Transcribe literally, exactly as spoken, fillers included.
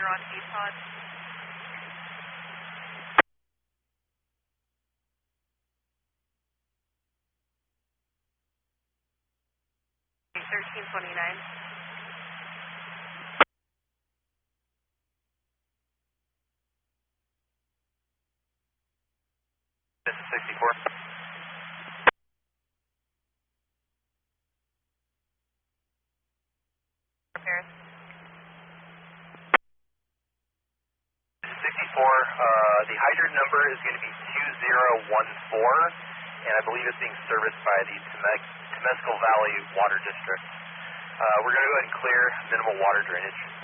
Roger on Cape Cod. thirteen twenty-nine. This is sixty-four. Paris. This is sixty-four. Uh, the hydrant number is going to be two zero one four, and I believe it's being serviced by the Temescal Valley Water District. Uh, we're going to go ahead and clear minimal water drainage.